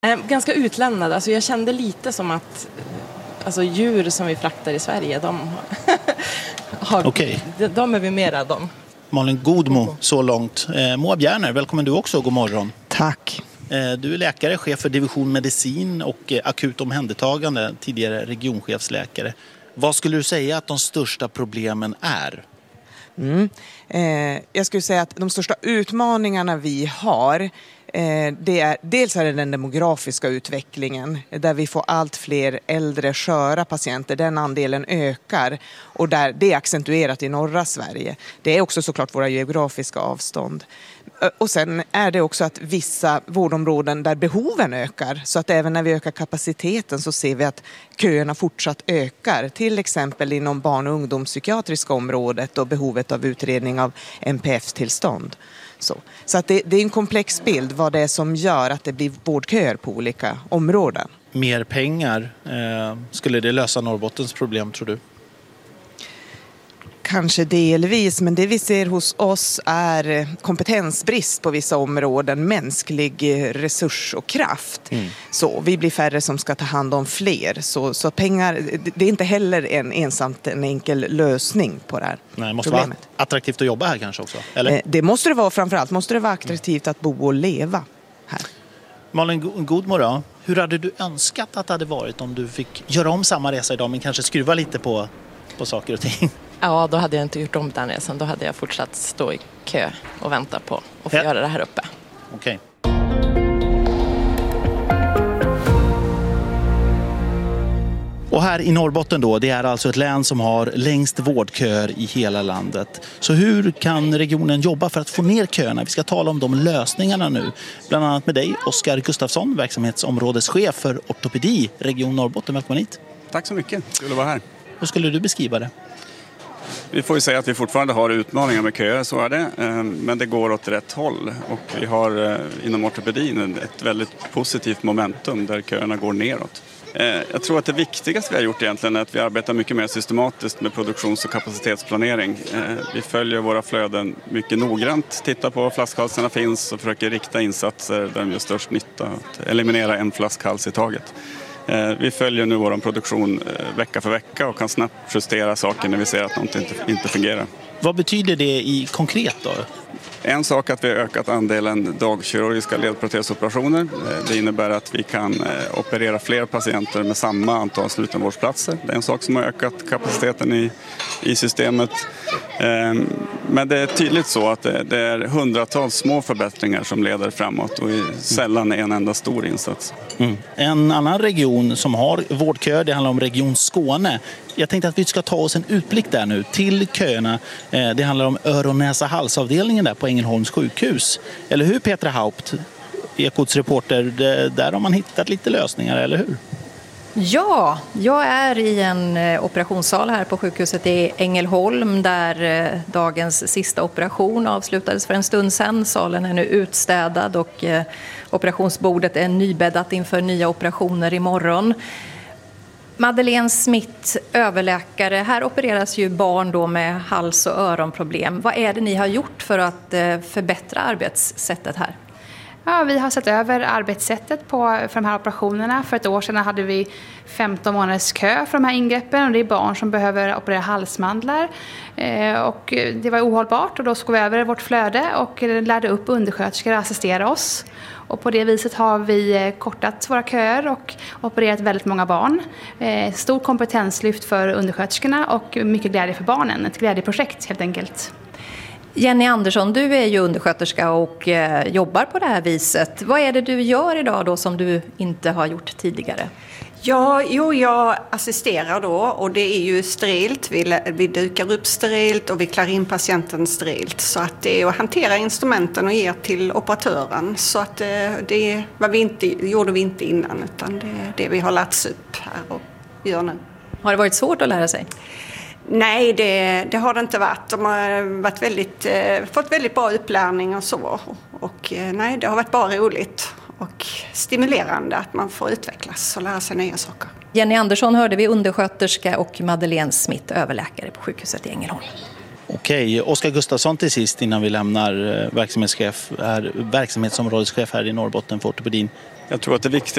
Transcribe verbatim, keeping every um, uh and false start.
Ganska utlämnad. Alltså jag kände lite som att alltså djur som vi fraktar i Sverige, de, har, okay. de, de är vi mer rädda om. Malin Godmo, så långt. Eh, Moa Bjärner, välkommen du också. God morgon. Tack. Eh, du är läkare, chef för division medicin och eh, akut omhändertagande, tidigare regionchefsläkare. Vad skulle du säga att de största problemen är? Mm. Eh, jag skulle säga att de största utmaningarna vi har, eh, det är, dels är det den demografiska utvecklingen där vi får allt fler äldre sköra patienter. Den andelen ökar och där det är accentuerat i norra Sverige. Det är också såklart våra geografiska avstånd. Och sen är det också att vissa vårdområden där behoven ökar, så att även när vi ökar kapaciteten så ser vi att köerna fortsatt ökar. Till exempel inom barn- och ungdomspsykiatriska området och behovet av utredning av N P F-tillstånd. Så, så att det, det är en komplex bild vad det är som gör att det blir vårdköer på olika områden. Mer pengar, eh, skulle det lösa Norrbottens problem tror du? Kanske delvis, men det vi ser hos oss är kompetensbrist på vissa områden, mänsklig resurs och kraft. Mm. Så vi blir färre som ska ta hand om fler. Så, så pengar, det är inte heller en ensamt en enkel lösning på det här Nej, det måste problemet. Vara attraktivt att jobba här kanske också, eller? Det måste det vara, framförallt måste det vara attraktivt att bo och leva här. Malin Godmo då, hur hade du önskat att det hade varit om du fick göra om samma resa idag men kanske skruva lite på, på saker och ting? Ja, då hade jag inte gjort om den resan. Då hade jag fortsatt stå i kö och vänta på att få ja. göra det här uppe. Okej. Och här i Norrbotten då, det är alltså ett län som har längst vårdköer i hela landet. Så hur kan regionen jobba för att få ner köerna? Vi ska tala om de lösningarna nu. Bland annat med dig, Oskar Gustafsson, verksamhetsområdeschef för ortopedi, Region Norrbotten. Välkommen hit. Tack så mycket, kul att vara här. Hur skulle du beskriva det? Vi får ju säga att vi fortfarande har utmaningar med köer, så är det. Men det går åt rätt håll. Och vi har inom ortopedin ett väldigt positivt momentum där köerna går neråt. Jag tror att det viktigaste vi har gjort egentligen är att vi arbetar mycket mer systematiskt med produktions- och kapacitetsplanering. Vi följer våra flöden mycket noggrant, tittar på var flaskhalsarna finns och försöker rikta insatser där de gör störst nytta. Att eliminera en flaskhals i taget. Vi följer nu vår produktion vecka för vecka och kan snabbt justera saker när vi ser att något inte, inte fungerar. Vad betyder det i konkret då? En sak är att vi har ökat andelen dagkirurgiska ledprotesoperationer. Det innebär att vi kan operera fler patienter med samma antal slutenvårdsplatser. Det är en sak som har ökat kapaciteten i, i systemet. Men det är tydligt så att det är hundratals små förbättringar som leder framåt och sällan en enda stor insats. Mm. En annan region som har vårdköer, det handlar om Region Skåne. Jag tänkte att vi ska ta oss en utblick där nu till köerna. Det handlar om öron-, näsa-, halsavdelningen där på Ängelholms sjukhus. Eller hur, Petra Haupt, Ekots reporter? Där har man hittat lite lösningar, eller hur? Ja, jag är i en operationssal här på sjukhuset i Ängelholm där dagens sista operation avslutades för en stund sedan. Salen är nu utstädad och operationsbordet är nybäddat inför nya operationer imorgon. Madeleine Smith, överläkare. Här opereras ju barn då med hals- och öronproblem. Vad är det ni har gjort för att förbättra arbetssättet här? Ja, vi har sett över arbetssättet på, för de här operationerna. För ett år sedan hade vi femton månaders kö för de här ingreppen. Och det är barn som behöver operera halsmandlar. Eh, och det var ohållbart och då såg vi över vårt flöde och lärde upp undersköterskor att assistera oss. Och på det viset har vi kortat våra köer och opererat väldigt många barn. Eh, stor kompetenslyft för undersköterskorna och mycket glädje för barnen. Ett glädjeprojekt helt enkelt. Jenny Andersson, du är ju undersköterska och eh, jobbar på det här viset. Vad är det du gör idag då som du inte har gjort tidigare? Ja, jo, jag assisterar då och det är ju sterilt. Vi, vi dukar upp sterilt och vi klär in patienten sterilt. Så att det är att hantera instrumenten och ge till operatören. Så att det, det vad vi inte, gjorde vi inte innan utan det är det vi har lärts upp här och gör nu. Har det varit svårt att lära sig? Nej, det, det har det inte varit. De har varit väldigt, eh, fått väldigt bra upplärning och så. Och, och nej, det har varit bara roligt och stimulerande att man får utvecklas och lära sig nya saker. Jenny Andersson hörde vi, undersköterska, och Madeleine Smith, överläkare på sjukhuset i Ängelholm. Okej, Oskar Gustafsson till sist innan vi lämnar verksamhetschef, är verksamhetsområdeschef här i Norrbotten för ortopedin. Jag tror att det viktiga